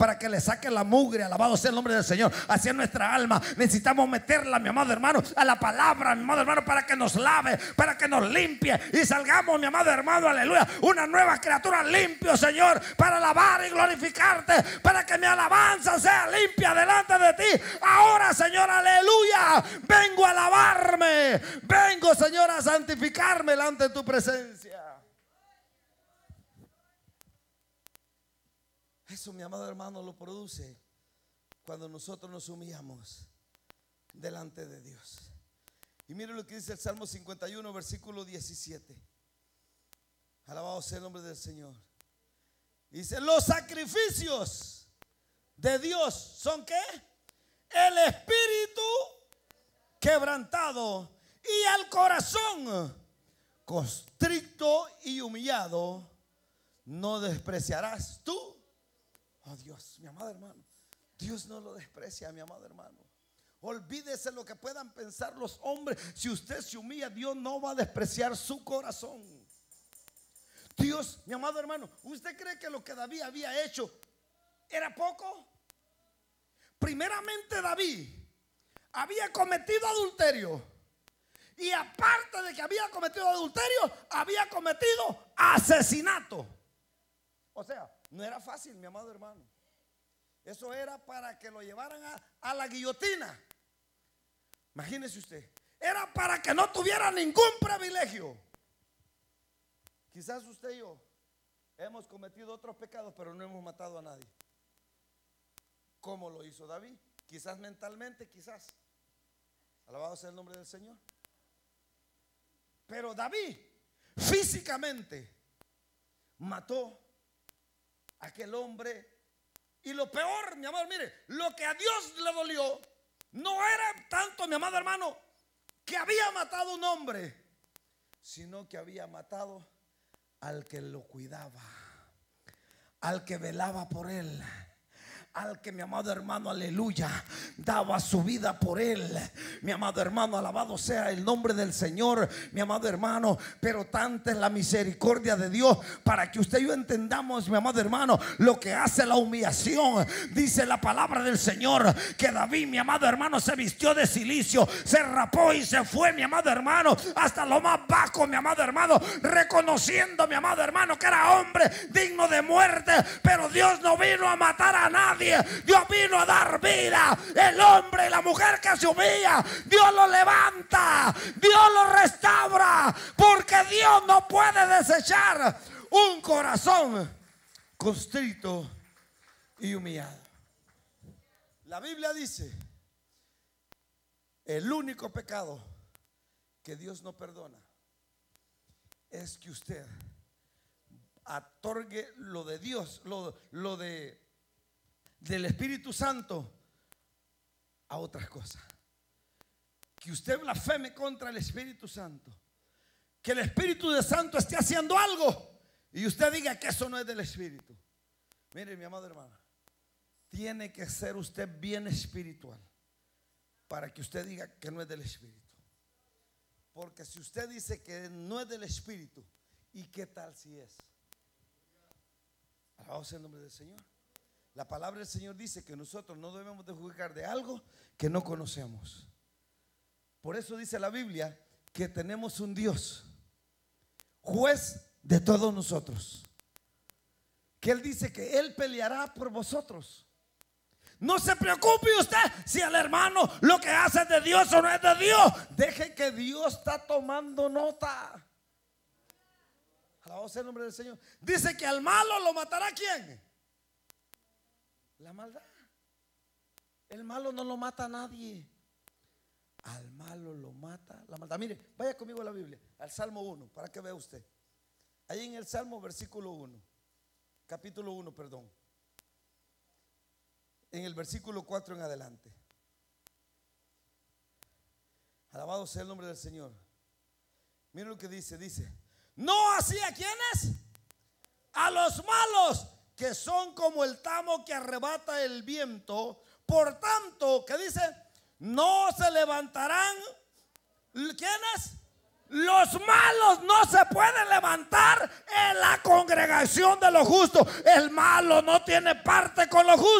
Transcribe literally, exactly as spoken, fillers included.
para que le saque la mugre, alabado sea el nombre del Señor, hacia nuestra alma. Necesitamos meterla, mi amado hermano, a la palabra, mi amado hermano, para que nos lave, para que nos limpie y salgamos, mi amado hermano, aleluya, una nueva criatura limpio, Señor, para alabar y glorificarte, para que mi alabanza sea limpia delante de ti. Ahora, Señor, aleluya, vengo a alabarme, vengo, Señor, a santificarme delante de tu presencia. Eso, mi amado hermano, lo produce cuando nosotros nos humillamos delante de Dios. Y mire lo que dice el Salmo cincuenta y uno, versículo diecisiete. Alabado sea el nombre del Señor. Dice: los sacrificios de Dios son ¿qué? El espíritu quebrantado y el corazón constricto y humillado no despreciarás tú. Oh Dios, mi amado hermano, Dios no lo desprecia, mi amado hermano. Olvídese lo que puedan pensar los hombres. Si usted se humilla, Dios no va a despreciar su corazón. Dios, mi amado hermano, ¿usted cree que lo que David había hecho era poco? Primeramente, David había cometido adulterio. Y aparte de que había cometido adulterio, había cometido asesinato. O sea, no era fácil, mi amado hermano. Eso era para que lo llevaran a, a la guillotina. Imagínese usted. Era para que no tuviera ningún privilegio. Quizás usted y yo hemos cometido otros pecados, pero no hemos matado a nadie. ¿Cómo lo hizo David? Quizás mentalmente, quizás. Alabado sea el nombre del Señor. Pero David físicamente mató a aquel hombre. Y lo peor, mi amado, mire, lo que a Dios le dolió no era tanto, mi amado hermano, que había matado a un hombre, sino que había matado al que lo cuidaba, al que velaba por él, al que, mi amado hermano, aleluya, daba su vida por él. Mi amado hermano, alabado sea el nombre del Señor, mi amado hermano. Pero tanta es la misericordia de Dios para que usted y yo entendamos, mi amado hermano, lo que hace la humillación. Dice la palabra del Señor que David, mi amado hermano, se vistió de cilicio, se rapó y se fue, mi amado hermano, hasta lo más bajo, mi amado hermano, reconociendo, mi amado hermano, que era hombre digno de muerte. Pero Dios no vino a matar a nadie. Dios vino a dar vida. El hombre y la mujer que se humilla, Dios lo levanta, Dios lo restaura, porque Dios no puede desechar un corazón constrito y humillado. La Biblia dice: el único pecado que Dios no perdona es que usted otorgue lo de Dios, lo, lo de del Espíritu Santo a otras cosas. Que usted blasfeme contra el Espíritu Santo, que el Espíritu de Santo esté haciendo algo y usted diga que eso no es del Espíritu. Mire, mi amado hermano, tiene que ser usted bien espiritual para que usted diga que no es del Espíritu. Porque si usted dice que no es del Espíritu, ¿y qué tal si es? Alabado sea el nombre del Señor. La palabra del Señor dice que nosotros no debemos de juzgar de algo que no conocemos. Por eso dice la Biblia que tenemos un Dios, juez de todos nosotros, que Él dice que Él peleará por vosotros. No se preocupe usted si el hermano lo que hace es de Dios o no es de Dios. Deje que Dios está tomando nota. Alabado sea el nombre del Señor. Dice que al malo lo matará ¿quién? La maldad. El malo no lo mata a nadie. Al malo lo mata la maldad. Mire, vaya conmigo a la Biblia, al Salmo uno, para que vea usted. Ahí en el Salmo, versículo uno, capítulo uno, perdón, en el versículo cuatro en adelante. Alabado sea el nombre del Señor. Mire lo que dice, dice: no así a quienes, a los malos, que son como el tamo que arrebata el viento. Por tanto, ¿qué dice? No se levantarán. ¿Quiénes? Los malos no se pueden levantar en la congregación de los justos. El malo no tiene parte con los justos.